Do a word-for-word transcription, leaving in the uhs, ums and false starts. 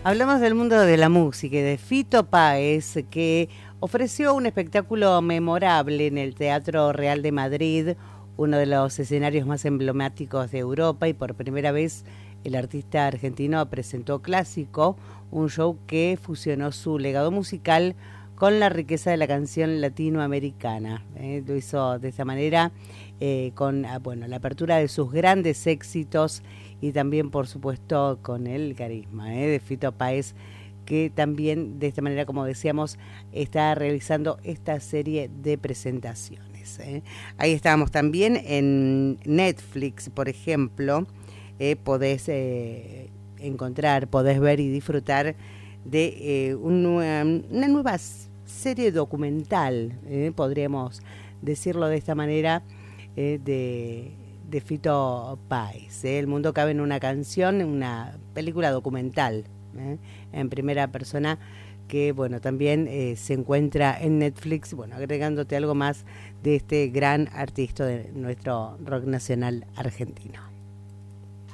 Hablamos del mundo de la música y de Fito Páez, que ofreció un espectáculo memorable en el Teatro Real de Madrid, uno de los escenarios más emblemáticos de Europa, y por primera vez el artista argentino presentó Clásico, un show que fusionó su legado musical con la riqueza de la canción latinoamericana. Eh, lo hizo de esta manera, eh, con bueno, la apertura de sus grandes éxitos y también, por supuesto, con el carisma eh, de Fito Páez, que también, de esta manera, como decíamos, está realizando esta serie de presentaciones. Eh. Ahí estábamos también en Netflix, por ejemplo, eh, podés eh, encontrar, podés ver y disfrutar de eh, un, una nueva serie documental, eh, podríamos decirlo de esta manera, eh, de... de Fito Páez. ¿eh? El mundo cabe en una canción, una película documental ¿eh? en primera persona que, bueno, también eh, se encuentra en Netflix, bueno, agregándote algo más de este gran artista de nuestro rock nacional argentino.